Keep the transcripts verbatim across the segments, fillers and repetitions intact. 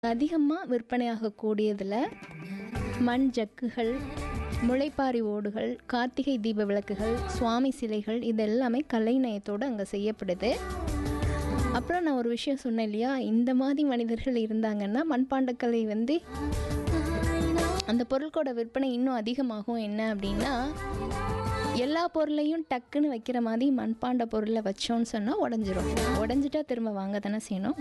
அதிகமா விற்பனையாகக்கூடியதுல மண் ஜக்குகள், முளைப்பாரி ஓடுகள், கார்த்திகை தீப விளக்குகள், சுவாமி சிலைகள் இது எல்லாமே கலைநயத்தோடு அங்கே செய்யப்படுது. அப்புறம் நான் ஒரு விஷயம் சொன்னேன் இல்லையா, இந்த மாதிரி மனிதர்கள் இருந்தாங்கன்னா மண்பாண்டக்கலை வந்து அந்த பொருட்களோட விற்பனை இன்னும் அதிகமாகும். என்ன அப்படின்னா, எல்லா பொருளையும் டக்குன்னு வைக்கிற மாதிரி மண்பாண்ட பொருளை வச்சோன்னு சொன்னால் உடஞ்சிரும். உடஞ்சிட்டா திரும்ப வாங்க தானே செய்யணும்.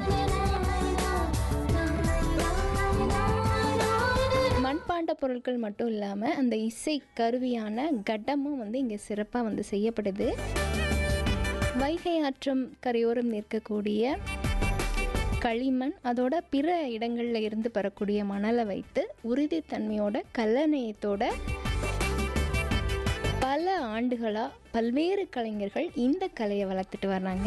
மண்பாண்ட பொருட்கள் மட்டும் இல்லாமல் அந்த இசை கருவியான கடமும் வந்து இங்கே சிறப்பாக வந்து செய்யப்படுது. வைகை ஆற்றம் கரையோரம் நிற்கக்கூடிய களிமண், அதோட பிற இடங்களில் இருந்து பெறக்கூடிய மணலை வைத்து உறுதித்தன்மையோட கல்லணையத்தோட பல ஆண்டுகளாக பல்வேறு கலைஞர்கள் இந்த கலையை வளர்த்துட்டு வர்றாங்க.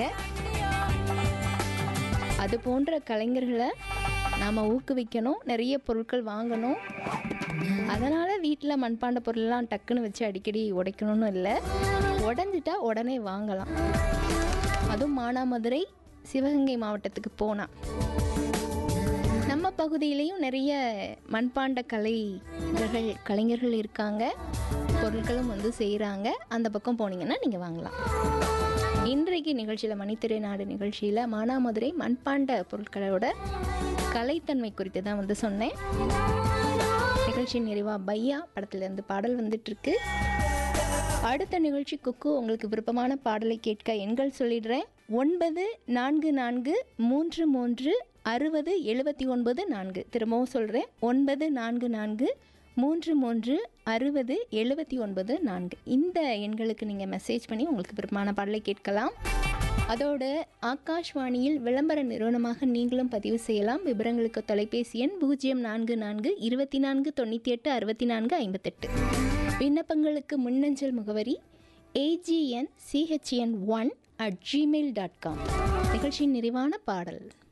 அது போன்ற கலைஞர்களை நாம் ஊக்குவிக்கணும், நிறைய பொருட்கள் வாங்கணும். அதனால் வீட்டில் மண்பாண்ட பொருள்லாம் டக்குன்னு வச்சு அடிக்கடி உடைக்கணும்னு இல்லை, உடஞ்சிட்டா உடனே வாங்கலாம். அதுவும் மானாமதுரை, சிவகங்கை மாவட்டத்துக்கு போனால் நம்ம பகுதியிலையும் நிறைய மண்பாண்ட கலைஞர்கள் கலைஞர்கள் இருக்காங்க, பொருட்களும் வந்து செய்கிறாங்க. அந்த பக்கம் போனீங்கன்னா நீங்கள் வாங்கலாம். இன்றைக்கு நிகழ்ச்சியில் மணித்திரை நாடு நிகழ்ச்சியில் மானாமதுரை மண்பாண்ட பொருட்களோட கலைத்தன்மை குறித்து தான் வந்து சொன்னேன். நிகழ்ச்சி நிறைவா பையா படத்துலேருந்து பாடல் வந்துட்டுருக்கு. அடுத்த நிகழ்ச்சி குக்கு. உங்களுக்கு விருப்பமான பாடலை கேட்க எண்கள் சொல்லிடுறேன். ஒன்பது நான்கு நான்கு மூன்று மூன்று அறுபது எழுபத்தி ஒன்பது நான்கு. திரும்பவும் சொல்கிறேன், ஒன்பது நான்கு நான்கு மூன்று மூன்று அறுபது எழுபத்தி ஒன்பது நான்கு. இந்த எண்களுக்கு நீங்கள் மெசேஜ் பண்ணி உங்களுக்கு விருப்பமான பாடலை கேட்கலாம். அதோடு ஆகாஷ்வாணியில் விளம்பர நிறுவனமாக நீங்களும் பதிவு செய்யலாம். விவரங்களுக்கு தொலைபேசி எண் பூஜ்ஜியம் நான்கு நான்கு இருபத்தி நான்கு தொண்ணூற்றி எட்டு அறுபத்தி நான்கு ஐம்பத்தெட்டு. விண்ணப்பங்களுக்கு மின்னஞ்சல் முகவரி AGN CHN one at Gmail dot com. நிகழ்ச்சியின் நிறைவான பாடல்.